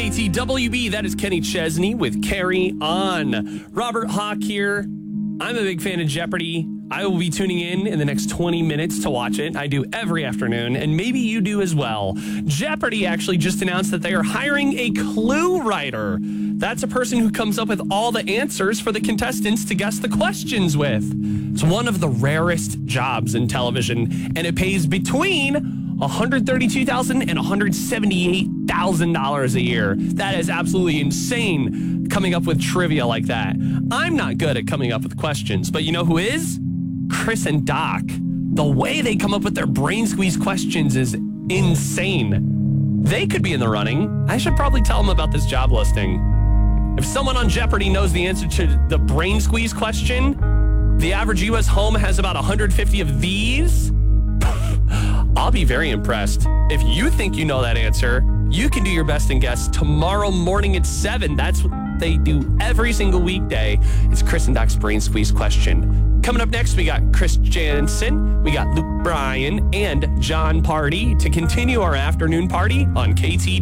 KTWB, that is Kenny Chesney with Carry On. Robert Hawk here. I'm a big fan of Jeopardy! I will be tuning in the next 20 minutes to watch it. I do every afternoon, and maybe you do as well. Jeopardy! Actually just announced that they are hiring a clue writer. That's a person who comes up with all the answers for the contestants to guess the questions with. It's one of the rarest jobs in television, and it pays between $132,000 and $178,000 a year. That is absolutely insane, coming up with trivia like that. I'm not good at coming up with questions, but you know who is? Chris and Doc. The way they come up with their brain squeeze questions is insane. They could be in the running. I should probably tell them about this job listing. If someone on Jeopardy knows the answer to the brain squeeze question, the average U.S. home has about 150 of these. I'll be very impressed. If you think you know that answer, you can do your best and guess tomorrow morning at 7. That's what they do every single weekday. It's Chris and Doc's Brain Squeeze question. Coming up next, we got Chris Jansen, we got Luke Bryan, and John Party to continue our afternoon party on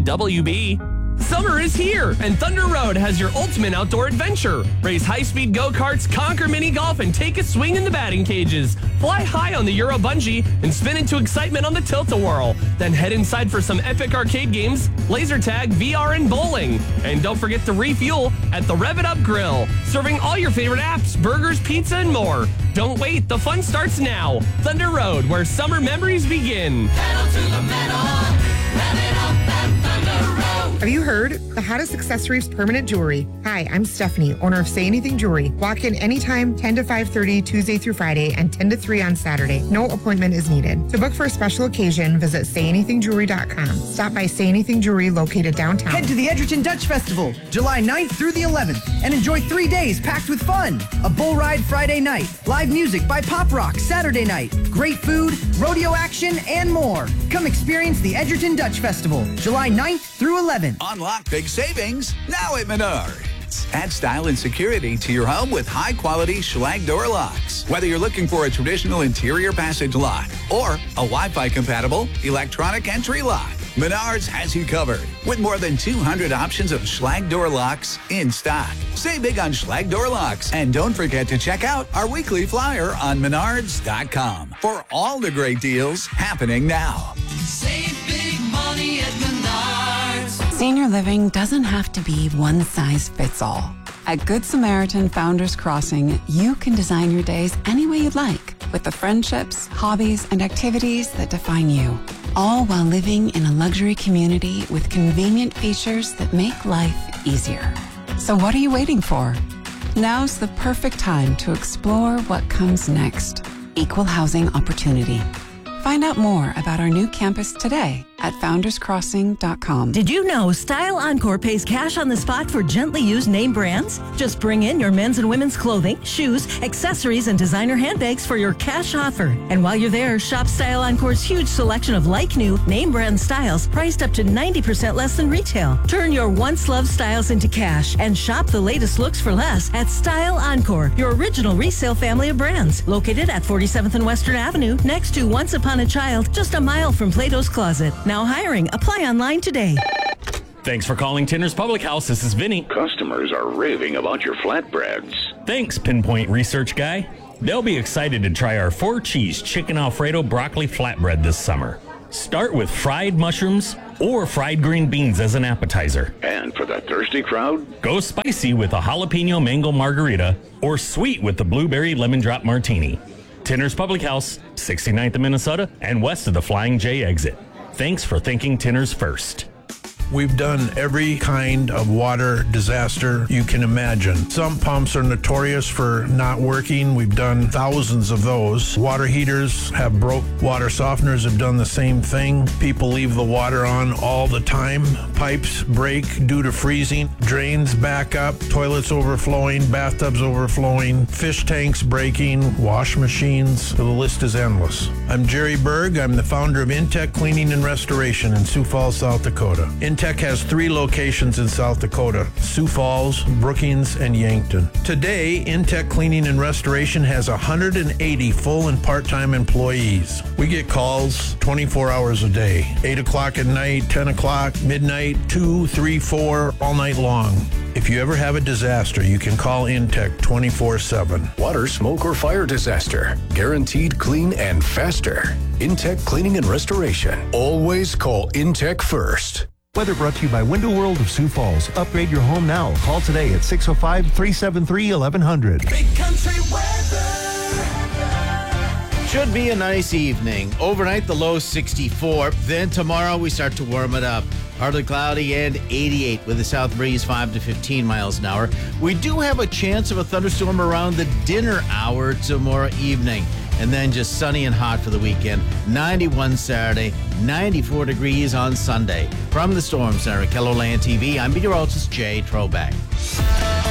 KTWB. Summer is here, and Thunder Road has your ultimate outdoor adventure. Race high-speed go-karts, conquer mini-golf, and take a swing in the batting cages. Fly high on the Euro Bungee and spin into excitement on the Tilt-A-Whirl. Then head inside for some epic arcade games, laser tag, VR, and bowling. And don't forget to refuel at the Rev It Up Grill, serving all your favorite apps, burgers, pizza, and more. Don't wait, the fun starts now. Thunder Road, where summer memories begin. Pedal to the metal, rev it up at Thunder Road. Have you heard? The hottest accessories permanent jewelry. Hi, I'm Stephanie, owner of Say Anything Jewelry. Walk in anytime, 10 to 5:30, Tuesday through Friday, and 10 to 3 on Saturday. No appointment is needed. To book for a special occasion, visit sayanythingjewelry.com. Stop by Say Anything Jewelry located downtown. Head to the Edgerton Dutch Festival, July 9th through the 11th, and enjoy 3 days packed with fun. A bull ride Friday night, live music by Pop Rock Saturday night, great food, rodeo action, and more. Come experience the Edgerton Dutch Festival, July 9th through 11th. Unlock big savings now at Menards. Add style and security to your home with high-quality Schlage door locks. Whether you're looking for a traditional interior passage lock or a Wi-Fi compatible electronic entry lock, Menards has you covered with more than 200 options of Schlage door locks in stock. Save big on Schlage door locks, and don't forget to check out our weekly flyer on Menards.com for all the great deals happening now. Save big money at Menards. Senior living doesn't have to be one size fits all. At Good Samaritan Founders Crossing, you can design your days any way you'd like with the friendships, hobbies, and activities that define you, all while living in a luxury community with convenient features that make life easier. So what are you waiting for? Now's the perfect time to explore what comes next. Equal housing opportunity. Find out more about our new campus today at founderscrossing.com. Did you know Style Encore pays cash on the spot for gently used name brands? Just bring in your men's and women's clothing, shoes, accessories, and designer handbags for your cash offer. And while you're there, shop Style Encore's huge selection of like-new, name brand styles priced up to 90% less than retail. Turn your once-loved styles into cash and shop the latest looks for less at Style Encore, your original resale family of brands. Located at 47th and Western Avenue, next to Once Upon a Child, just a mile from Plato's Closet. Now hiring. Apply online today. Thanks for calling Tinner's Public House. This is Vinny. Customers are raving about your flatbreads. Thanks, Pinpoint Research Guy. They'll be excited to try our 4-cheese chicken Alfredo broccoli flatbread this summer. Start with fried mushrooms or fried green beans as an appetizer. And for the thirsty crowd, go spicy with a jalapeno mango margarita or sweet with the blueberry lemon drop martini. Tinner's Public House, 69th and Minnesota, and west of the Flying J exit. Thanks for thinking Tinner's first. We've done every kind of water disaster you can imagine. Some pumps are notorious for not working. We've done thousands of those. Water heaters have broke. Water softeners have done the same thing. People leave the water on all the time. Pipes break due to freezing. Drains back up. Toilets overflowing. Bathtubs overflowing. Fish tanks breaking. Wash machines. The list is endless. I'm Jerry Berg. I'm the founder of Intech Cleaning and Restoration in Sioux Falls, South Dakota. Intech Intech has 3 locations in South Dakota: Sioux Falls, Brookings, and Yankton. Today, Intech Cleaning and Restoration has 180 full and part-time employees. We get calls 24 hours a day, 8 o'clock at night, 10 o'clock, midnight, 2, 3, 4, all night long. If you ever have a disaster, you can call Intech 24/7. Water, smoke, or fire disaster. Guaranteed clean and faster. Intech Cleaning and Restoration. Always call Intech first. Weather brought to you by Window World of Sioux Falls. Upgrade your home now. Call today at 605-373-1100. Big country weather. Should be a nice evening. Overnight, the low 64. Then tomorrow, we start to warm it up. Partly cloudy and 88 with a south breeze 5 to 15 miles an hour. We do have a chance of a thunderstorm around the dinner hour tomorrow evening. And then just sunny and hot for the weekend. 91 Saturday, 94 degrees on Sunday. From the Storm Center at KELOLAND TV, I'm meteorologist Jay Trobeck.